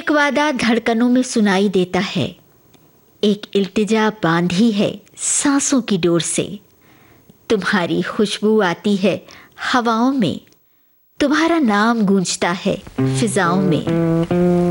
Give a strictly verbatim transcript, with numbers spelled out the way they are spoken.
एक वादा धड़कनों में सुनाई देता है, एक इल्तिजा बांधी है सांसों की डोर से। तुम्हारी खुशबू आती है हवाओं में, तुम्हारा नाम गूंजता है फिजाओं में।